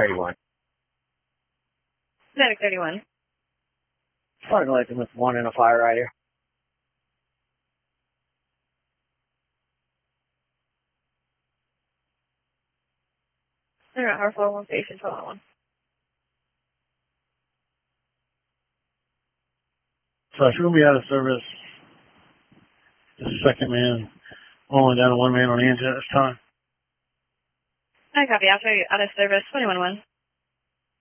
31. Medic 31. Fire collecting with 1 and a fire rider. They're at our 401 station, 1201. So she's going to be out of service. The second man, only down to 1 man on the engine at this time. I copy. After out of service, 21-1.